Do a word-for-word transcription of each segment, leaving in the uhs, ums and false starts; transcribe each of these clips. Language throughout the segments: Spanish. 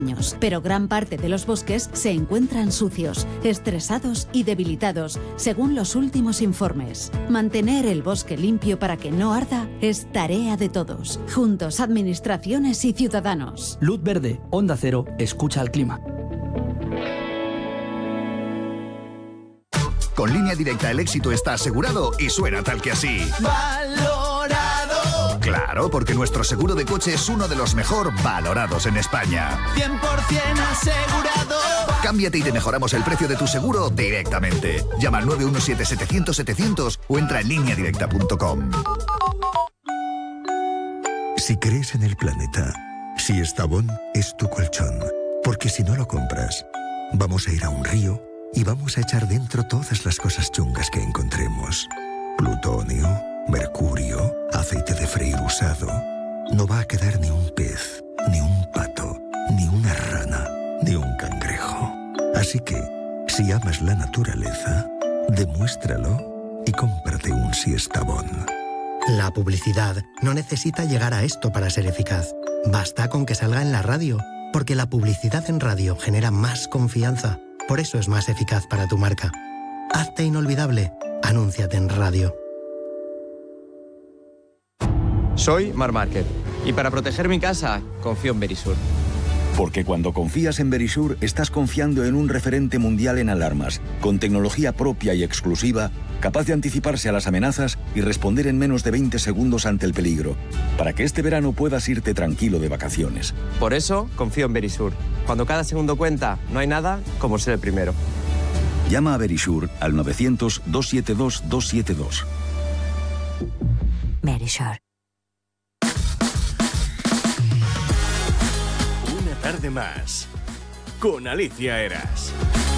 años, pero gran parte de los bosques se encuentran sucios, estresados y debilitados, según los últimos informes. Mantener el bosque limpio para que no arda es tarea de todos, juntos administraciones y ciudadanos. Luz verde, Onda Cero, escucha al clima. Con Línea Directa el éxito está asegurado y suena tal que así. ¡Valorado! Claro, porque nuestro seguro de coche es uno de los mejor valorados en España. cien por ciento asegurado. Cámbiate y te mejoramos el precio de tu seguro directamente. Llama al nueve uno siete setecientos setecientos o entra en línea directa punto com. Si crees en el planeta, si Estavón es tu colchón, porque si no lo compras, vamos a ir a un río y vamos a echar dentro todas las cosas chungas que encontremos. Plutonio, mercurio, aceite de freír usado. No va a quedar ni un pez, ni un pato, ni una rana, ni un cangrejo. Así que, si amas la naturaleza, demuéstralo y cómprate un Siestabón. La publicidad no necesita llegar a esto para ser eficaz. Basta con que salga en la radio, porque la publicidad en radio genera más confianza. Por eso es más eficaz para tu marca. Hazte inolvidable. Anúnciate en radio. Soy Marc Márquez y para proteger mi casa confío en Verisur. Porque cuando confías en Verisur estás confiando en un referente mundial en alarmas, con tecnología propia y exclusiva, capaz de anticiparse a las amenazas y responder en menos de veinte segundos ante el peligro, para que este verano puedas irte tranquilo de vacaciones. Por eso confío en Verisur. Cuando cada segundo cuenta, no hay nada como ser el primero. Llama a Verisur al novecientos, doscientos setenta y dos, doscientos setenta y dos. Verisur. Una tarde más con Alicia Eras.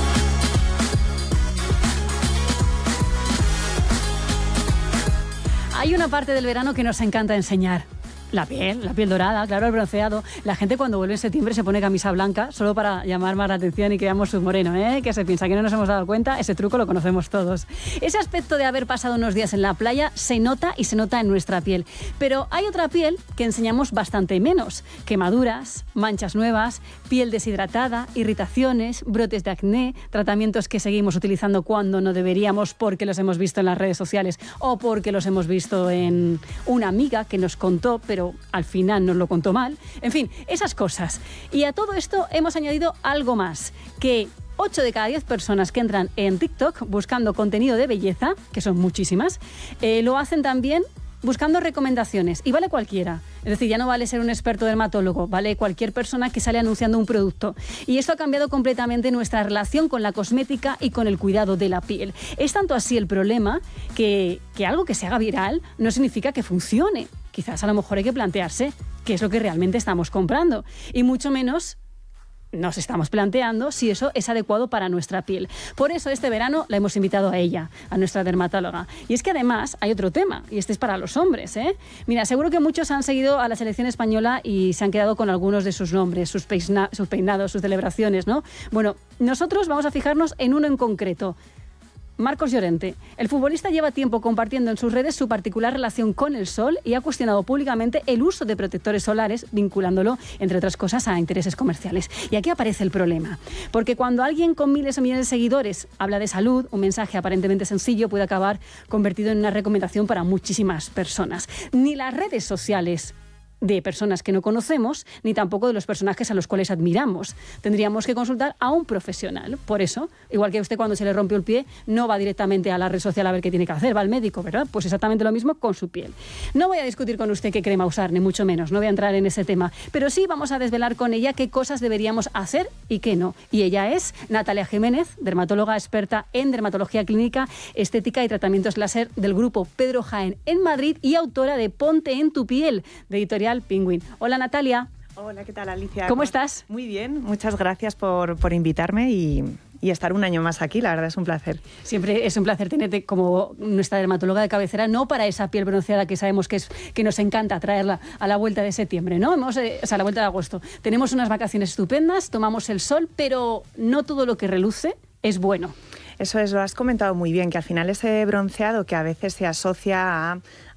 Hay una parte del verano que nos encanta enseñar. La piel, la piel dorada, claro, el bronceado. La gente cuando vuelve en septiembre se pone camisa blanca solo para llamar más la atención y que veamos su moreno, ¿eh? Que se piensa que no nos hemos dado cuenta, ese truco lo conocemos todos. Ese aspecto de haber pasado unos días en la playa se nota y se nota en nuestra piel. Pero hay otra piel que enseñamos bastante menos. Quemaduras, manchas nuevas, piel deshidratada, irritaciones, brotes de acné, tratamientos que seguimos utilizando cuando no deberíamos porque los hemos visto en las redes sociales o porque los hemos visto en una amiga que nos contó, pero al final nos lo contó mal. En fin, esas cosas. Y a todo esto hemos añadido algo más, que ocho de cada diez personas que entran en TikTok buscando contenido de belleza, que son muchísimas, eh, lo hacen también buscando recomendaciones. Y vale cualquiera. Es decir, ya no vale ser un experto dermatólogo, vale cualquier persona que sale anunciando un producto. Y esto ha cambiado completamente nuestra relación con la cosmética y con el cuidado de la piel. Es tanto así el problema que, que algo que se haga viral no significa que funcione. Quizás a lo mejor hay que plantearse qué es lo que realmente estamos comprando. Y mucho menos nos estamos planteando si eso es adecuado para nuestra piel. Por eso este verano la hemos invitado a ella, a nuestra dermatóloga. Y es que además hay otro tema, y este es para los hombres, ¿eh? Mira, seguro que muchos han seguido a la selección española y se han quedado con algunos de sus nombres, sus, peina- sus peinados, sus celebraciones, ¿no? Bueno, nosotros vamos a fijarnos en uno en concreto. Marcos Llorente. El futbolista lleva tiempo compartiendo en sus redes su particular relación con el sol y ha cuestionado públicamente el uso de protectores solares, vinculándolo, entre otras cosas, a intereses comerciales. Y aquí aparece el problema. Porque cuando alguien con miles o millones de seguidores habla de salud, un mensaje aparentemente sencillo puede acabar convertido en una recomendación para muchísimas personas. Ni las redes sociales de personas que no conocemos, ni tampoco de los personajes a los cuales admiramos. Tendríamos que consultar a un profesional. Por eso, igual que a usted cuando se le rompió el pie, no va directamente a la red social a ver qué tiene que hacer, va al médico, ¿verdad? Pues exactamente lo mismo con su piel. No voy a discutir con usted qué crema usar, ni mucho menos, no voy a entrar en ese tema, pero sí vamos a desvelar con ella qué cosas deberíamos hacer y qué no. Y ella es Natalia Jiménez, dermatóloga experta en dermatología clínica, estética y tratamientos láser del grupo Pedro Jaén en Madrid y autora de Ponte en tu piel, de editorial Penguin. Hola Natalia. Hola, ¿qué tal Alicia? ¿Cómo estás? Muy bien, muchas gracias por, por invitarme y, y estar un año más aquí, la verdad es un placer. Siempre es un placer tenerte como nuestra dermatóloga de cabecera, no para esa piel bronceada que sabemos que, es, que nos encanta traerla a la vuelta de septiembre, ¿no? Hemos, eh, o sea, a la vuelta de agosto. Tenemos unas vacaciones estupendas, tomamos el sol, pero no todo lo que reluce es bueno. Eso es, lo has comentado muy bien, que al final ese bronceado que a veces se asocia a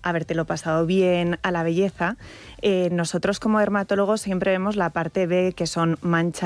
habértelo pasado bien, a la belleza. Eh, nosotros como dermatólogos siempre vemos la parte B, que son manchas